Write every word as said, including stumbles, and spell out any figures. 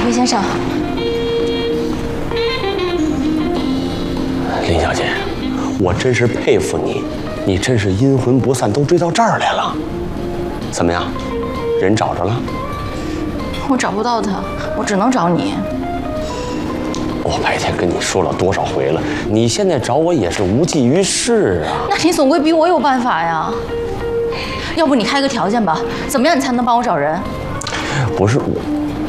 魏先生， 林小姐，我真是佩服你，你真是阴魂不散，都追到这儿来了。怎么样，人找着了？ 我找不到他，我只能找你。 我白天跟你说了多少回了，你现在找我也是无济于事啊。 那你总归比我有办法呀。要不你开个条件吧，怎么样你才能帮我找人？ 不是我，